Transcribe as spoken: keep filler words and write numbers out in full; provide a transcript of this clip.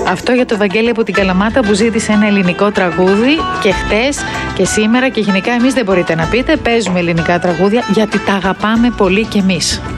Αυτό για το Βαγγέλη από την Καλαμάτα που ζήτησε ένα ελληνικό τραγούδι και χτες και σήμερα και γενικά εμείς δεν μπορείτε να πείτε. Παίζουμε ελληνικά τραγούδια γιατί τα αγαπάμε πολύ κι εμείς.